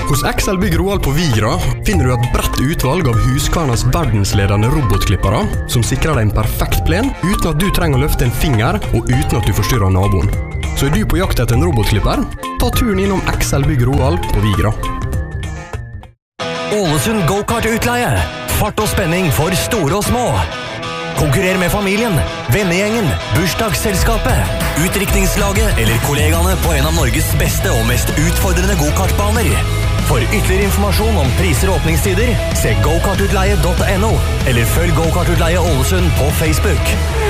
Hos XL Bygg Roald på Vigra finner du et bredt utvalg av Husqvarnas verdensledende robotklippere som sikrer deg en perfekt plen uten at du trenger å løfte en finger og uten at du forstyrrer naboen. Så er du på jakt etter en robotklipper? Ta turen innom XL Bygg Roald på Vigra. Ålesund go-kart-utleie. Fart og spenning for store og små. Konkurrer med familien, vennegjengen, bursdagsselskapet, utdrikningslaget eller kollegaene på en av Norges beste og mest utfordrende go-kartbaner. For ytterligere informasjon om priser og åpningstider, se gokartutleie.no eller følg Go-kart-utleie Ålesund på Facebook.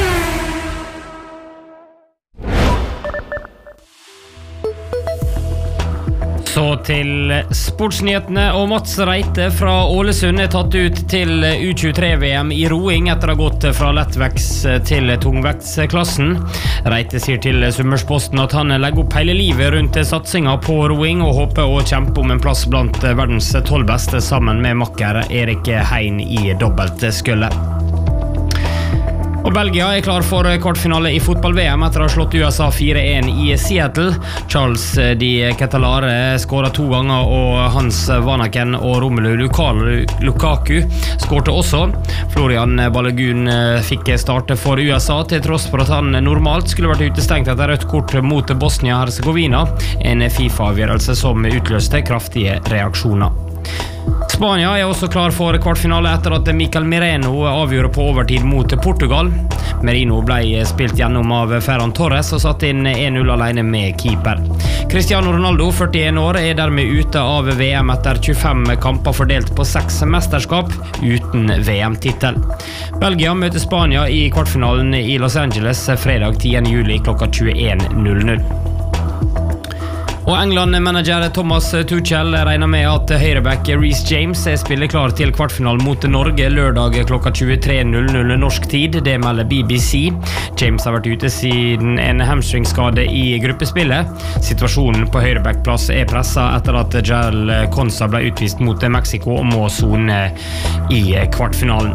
Så til sportsnyhetene, og Mats Reite fra Ålesund er tatt ut til U23-VM i roing etter å ha gått fra lettvekts til tungvektsklassen. Reite sier til Summersposten at han legger opp hele livet rundt satsingen på roing og håper å kjempe om en plass blant verdens 12 beste sammen med makker Erik Hein i dobbeltskullet. Og Belgia er klar for kvartfinale i fotball-VM etter å ha slått USA 4-1 i Seattle. Charles Di Ketelare skåret 2 ganger, og Hans Vanaken og Romelu Lukaku skårte også. Florian Balogun fikk starte for USA, til tross for at han normalt skulle vært utestengt etter rødt kort mot Bosnia-Herzegovina, en FIFA-avgjørelse som utløste kraftige reaksjoner. Spania er også klar for kvartfinale etter at Mikel Merino avgjorde på overtid mot Portugal. Merino ble spilt gjennom av Ferran Torres og satt inn 1-0 alene med keeper. Cristiano Ronaldo, 41 år, er dermed ute av VM etter 25 kamper fordelt på 6 mesterskap uten VM-titel. Belgia møter Spania i kvartfinalen i Los Angeles fredag 10. juli klokka 21:00. Og England-manager Thomas Tuchel regner med at høyreback Reece James spiller klar til kvartfinalen mot Norge lørdag klokka 23:00 norsk tid. Det melder BBC. James har vært ute siden en hamstringskade i gruppespillet. Situasjonen på høyrebackplass er presset etter at Jael Konsa ble utvist mot Mexico og må sone i kvartfinalen.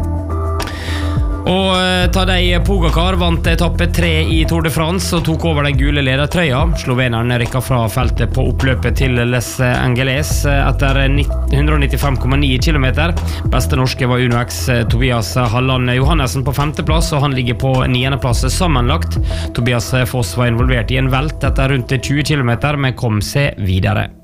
Og Tadej Pogacar vant etappe 3 i Tour de France og tok over den gule ledertrøya. Sloveneren rykket fra feltet på oppløpet til Les Angeles etter 195,9 kilometer. Beste norske var Uno X Tobias Halland Johannessen på 5. plass, og han ligger på 9. plass sammenlagt. Tobias Foss var involvert i en velt etter rundt 20 kilometer, men kom seg videre.